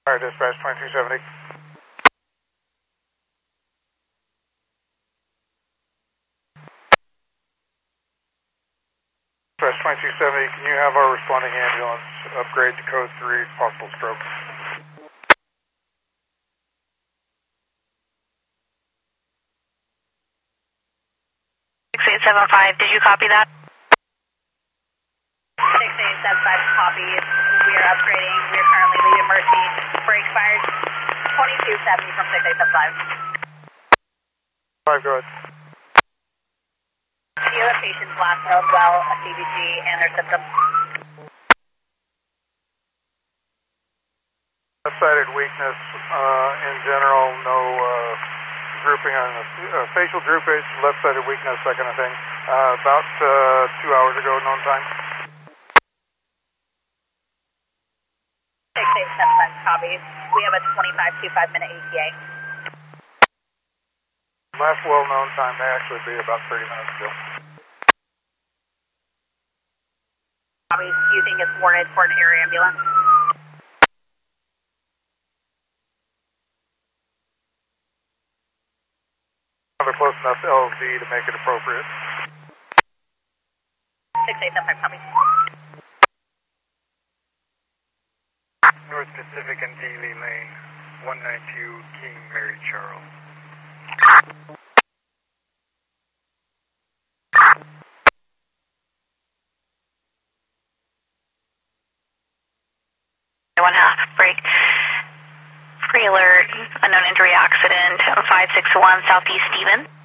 Alright, dispatch 2270. Dispatch 2270, can you have our responding ambulance upgrade to code 3, possible stroke? 6875, did you copy that? 6875 copy. We are upgrading. We are currently leaving Mercy. Brake fired. 2270 from 6875. 5, go ahead. Do you have patients last known well, a CBG, and their symptoms? Left-sided weakness, in general, no grouping on facial droopage, left-sided weakness, that kind of thing. About 2 hours ago, known time. 6875 copy. We have a 25-minute ETA. Last well-known time may actually be about 30 minutes ago. Copy. Do you think it's warranted for an air ambulance? They're close enough to LV to make it appropriate. 6875 copy. North Pacific and Daly Lane, 192 King Mary Charles. One half break. Free alert, unknown injury accident, 561 Southeast Stephen.